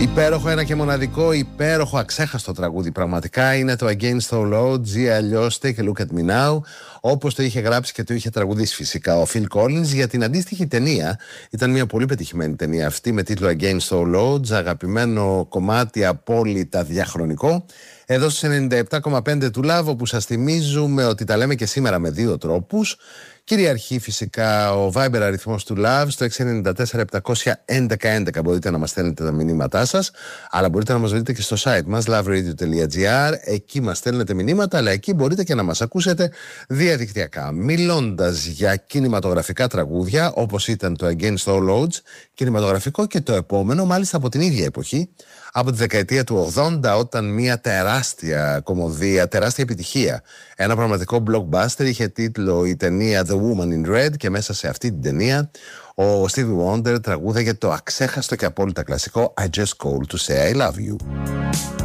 Υπέροχο, ένα και μοναδικό, υπέροχο, αξέχαστο τραγούδι. Πραγματικά είναι το Against All Odds ή αλλιώς Take a Look at Me Now, όπως το είχε γράψει και το είχε τραγουδήσει φυσικά ο Phil Collins για την αντίστοιχη ταινία. Ήταν μια πολύ πετυχημένη ταινία αυτή με τίτλο Against All Odds, αγαπημένο κομμάτι απόλυτα διαχρονικό. Εδώ στους 97,5 του Love, όπου σας θυμίζουμε ότι τα λέμε και σήμερα με δύο τρόπους. Κυριαρχεί φυσικά ο Viber αριθμός του Love στο 694-711-11. Μπορείτε να μας στέλνετε τα μηνύματά σας, αλλά μπορείτε να μας βρείτε και στο site μας loveradio.gr. Εκεί μας στέλνετε μηνύματα, αλλά εκεί μπορείτε και να μας ακούσετε διαδικτυακά. Μιλώντας για κινηματογραφικά τραγούδια, όπως ήταν το Against All Odds, κινηματογραφικό και το επόμενο, μάλιστα από την ίδια εποχή, από τη δεκαετία του 80, όταν μια τεράστια κομμωδία, τεράστια επιτυχία, ένα πραγματικό blockbuster, είχε τίτλο η ταινία The Woman in Red, και μέσα σε αυτή την ταινία ο Stevie Wonder τραγούδαγε το αξέχαστο και απόλυτα κλασικό I Just Called to Say I Love You.